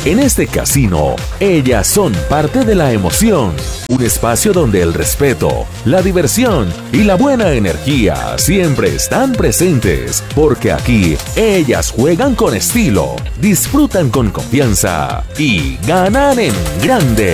En este casino, ellas son parte de la emoción. Un espacio donde el respeto, la diversión y la buena energía siempre están presentes. Porque aquí, ellas juegan con estilo, disfrutan con confianza y ganan en grande.